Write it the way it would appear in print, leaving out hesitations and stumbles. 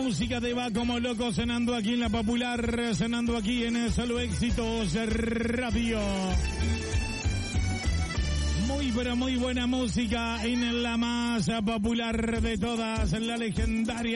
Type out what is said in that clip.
música de Va Como Loco sonando aquí en la Popular, sonando aquí en Solo Éxitos Radio. Muy pero muy buena música en la más popular de todas, la legendaria